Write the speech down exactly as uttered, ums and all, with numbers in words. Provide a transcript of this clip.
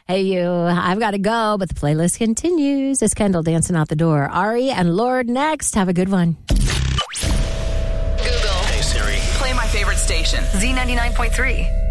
Hey, you, I've got to go, but the playlist continues. It's Kendall dancing out the door. Ari and Lord next. Have a good one. Google. Hey, Siri. Play my favorite station. Z ninety-nine point three.